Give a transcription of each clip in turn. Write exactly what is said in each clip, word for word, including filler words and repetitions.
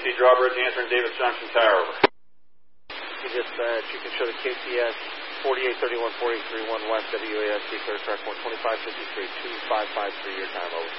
C Drawbridge answering Davis Junction Tower, over. You dispatch, you can show the K C S forty-eight thirty-one, forty-eight thirty-one West, W A S T, clear track one twenty-five fifty-three, two five five three, your time, over.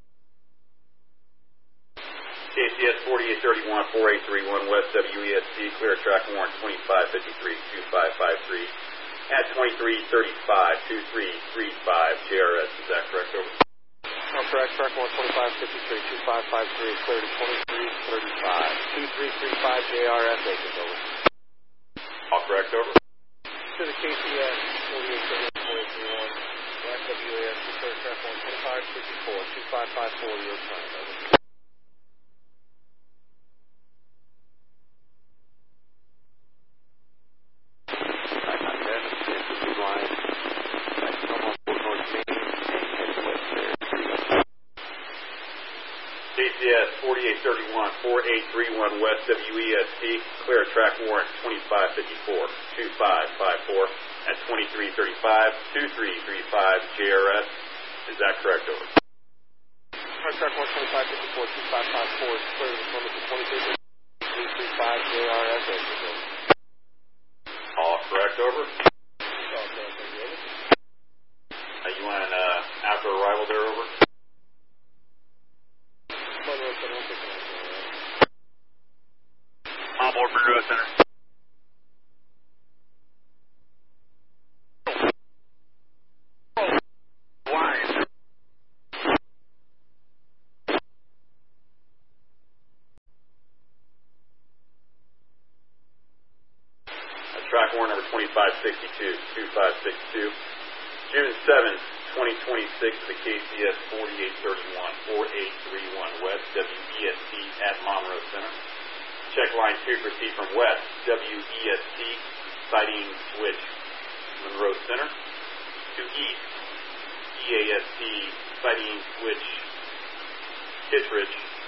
K C S forty-eight thirty-one, forty-eight thirty-one West, W E S T, clear track one twenty-five fifty-three, two five five three, at twenty-three thirty-five, two three three five, J R S, is that correct, over? No, correct, track one twenty-five fifty-three, two five five three, clear to twenty-three thirty-five, two three three five, J R S, Acres, over. All correct, over. To the K C S forty-eight thirty-one, forty-eight thirty-one West, W A S T, clear track one twenty-five fifty-four, two five five four, your time, over. K C S forty-eight thirty-one, forty-eight thirty-one West, W E S T, clear track warrant twenty-five fifty-four, two five five four, at twenty-three thirty-five, two three three five, J R S, is that correct, over? Clear track one twenty-five fifty-four, two five five four, is clear to limit to twenty-three thirty-five, J R S, Acres, over. All correct, over. All correct, over. Uh, you want uh, after arrival there, over? On board for U S Center. Line. Track warrant number twenty-five sixty-two, two five six two, June seventh, twenty twenty-six, the K C S forty-eight thirty-one, forty-eight thirty-one West, W E S T at Monroe Center. Check line two, proceed from west, W E S T, sighting switch Monroe Center, to east, E A S T, sighting switch Kittredge